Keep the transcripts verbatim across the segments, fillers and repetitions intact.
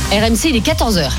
R M C, il est quatorze heures.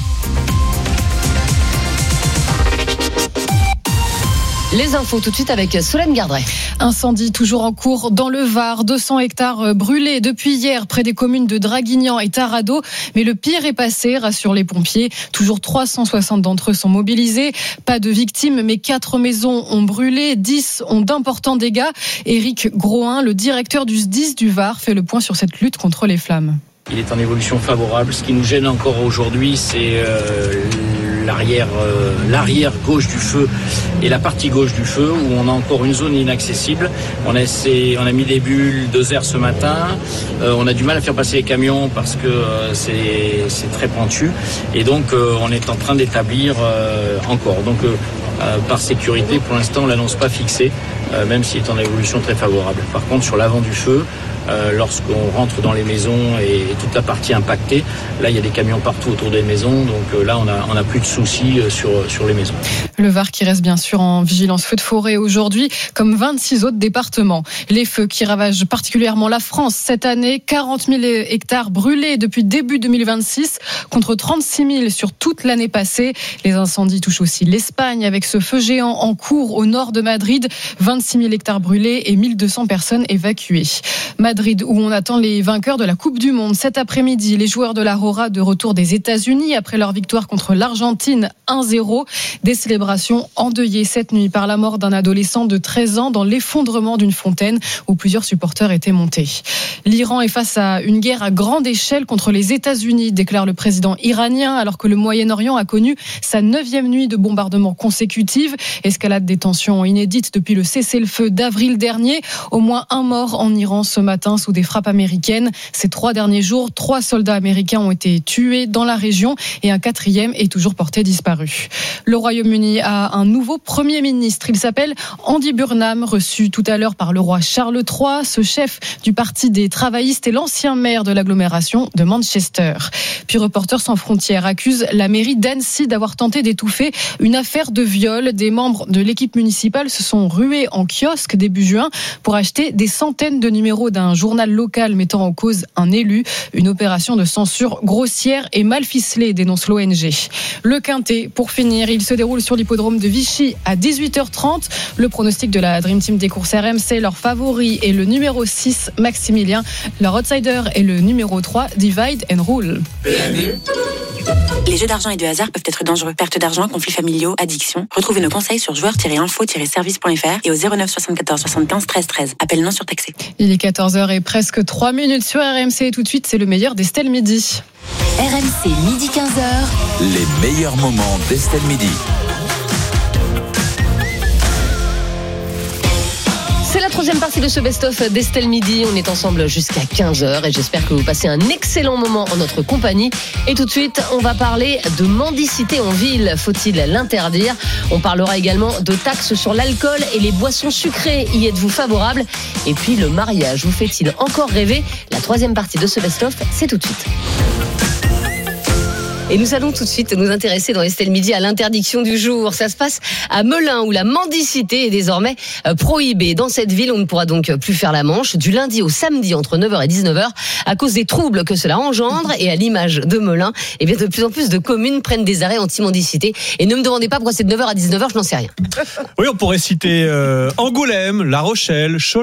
Les infos tout de suite avec Solène Gardret. Incendie toujours en cours dans le Var. deux cents hectares brûlés depuis hier près des communes de Draguignan et Tarado. Mais le pire est passé, rassurent les pompiers. Toujours trois cent soixante d'entre eux sont mobilisés. Pas de victimes, mais quatre maisons ont brûlé. dix ont d'importants dégâts. Éric Groin, le directeur du S D I S du Var, fait le point sur cette lutte contre les flammes. Il est en évolution favorable. Ce qui nous gêne encore aujourd'hui, c'est euh, l'arrière, euh, l'arrière gauche du feu et la partie gauche du feu où on a encore une zone inaccessible. On a, essayé, on a mis des bulles doseurs ce matin. Euh, on a du mal à faire passer les camions parce que euh, c'est, c'est très pentu. Et donc, euh, on est en train d'établir euh, encore. Donc, euh, euh, par sécurité, pour l'instant, on ne l'annonce pas fixée, euh, même s'il est en évolution très favorable. Par contre, sur l'avant du feu, Euh, lorsqu'on rentre dans les maisons et, et toute la partie impactée, là il y a des camions partout autour des maisons, donc euh, là on a, on a plus de soucis euh, sur, sur les maisons. Le Var qui reste bien sûr en vigilance feu de forêt aujourd'hui, comme vingt-six autres départements. Les feux qui ravagent particulièrement la France cette année, quarante mille hectares brûlés depuis début deux mille vingt-six, contre trente-six mille sur toute l'année passée. Les incendies touchent aussi l'Espagne avec ce feu géant en cours au nord de Madrid, vingt-six mille hectares brûlés et mille deux cents personnes évacuées. Madrid, où on attend les vainqueurs de la Coupe du Monde. Cet après-midi, les joueurs de la Rora de retour des États-Unis après leur victoire contre l'Argentine un zéro. Des célébrations endeuillées cette nuit par la mort d'un adolescent de treize ans dans l'effondrement d'une fontaine où plusieurs supporters étaient montés. L'Iran est face à une guerre à grande échelle contre les États-Unis, déclare le président iranien, alors que le Moyen-Orient a connu sa neuvième nuit de bombardements consécutive. Escalade des tensions inédites depuis le cessez-le-feu d'avril dernier. Au moins un mort en Iran ce matin sous des frappes américaines. Ces trois derniers jours, trois soldats américains ont été tués dans la région et un quatrième est toujours porté disparu. Le Royaume-Uni a un nouveau Premier ministre. Il s'appelle Andy Burnham, reçu tout à l'heure par le roi Charles trois. Ce chef du parti des travaillistes est l'ancien maire de l'agglomération de Manchester. Puis Reporters sans frontières accuse la mairie d'Annecy d'avoir tenté d'étouffer une affaire de viol. Des membres de l'équipe municipale se sont rués en kiosque début juin pour acheter des centaines de numéros d'un journal local mettant en cause un élu. Une opération de censure grossière et mal ficelée, dénonce l'O N G. Le Quintet, pour finir, il se déroule sur l'hippodrome de Vichy à dix-huit heures trente. Le pronostic de la Dream Team des courses R M C, leur favori est le numéro six, Maximilien. Leur outsider est le numéro trois, Divide and Rule. Les jeux d'argent et de hasard peuvent être dangereux. Perte d'argent, conflits familiaux, addiction. Retrouvez nos conseils sur joueurs tiret info tiret service point f r et au zéro neuf soixante-quatorze soixante-quinze treize treize. Appel non surtaxé. Il est quatorze heures et presque trois minutes sur R M C. Et tout de suite, c'est le meilleur d'Estelle Midi. R M C, midi quinze heures. Les meilleurs moments d'Estelle Midi. C'est la troisième partie de ce best-of d'Estelle Midi. On est ensemble jusqu'à quinze heures et j'espère que vous passez un excellent moment en notre compagnie. Et tout de suite, on va parler de mendicité en ville. Faut-il l'interdire ? On parlera également de taxes sur l'alcool et les boissons sucrées. Y êtes-vous favorable ? Et puis le mariage, vous fait-il encore rêver ? La troisième partie de ce best-of, c'est tout de suite. Et nous allons tout de suite nous intéresser dans Estelle Midi à l'interdiction du jour. Ça se passe à Melun où la mendicité est désormais prohibée. Dans cette ville, on ne pourra donc plus faire la manche du lundi au samedi entre neuf heures et dix-neuf heures à cause des troubles que cela engendre. Et à l'image de Melun, eh bien de plus en plus de communes prennent des arrêts anti-mendicité. Et ne me demandez pas pourquoi c'est de neuf heures à dix-neuf heures, je n'en sais rien. Oui, on pourrait citer euh, Angoulême, La Rochelle, Cholet.